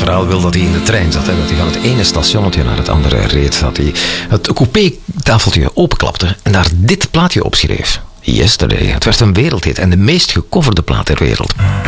generaal wil dat hij in de trein zat. Hè, dat hij van het ene stationnetje naar het andere reed. Dat hij het coupé-tafeltje openklapte en daar dit plaatje op schreef. Yesterday. Het werd een wereldhit en de meest gecoverde plaat ter wereld.